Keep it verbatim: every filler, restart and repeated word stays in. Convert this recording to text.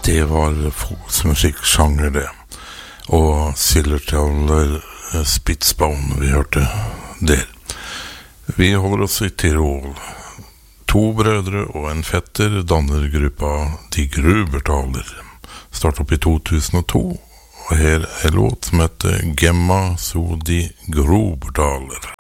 Det var folkmusikksjanger det. Og Zillertaler Spitzbone vi hørte der. Vi holder oss i Tirol. To brødre og en fetter danner gruppa De Grubertaler. Start opp i to tusen og to, og her er låt som heter Gemma so die Grubertaler.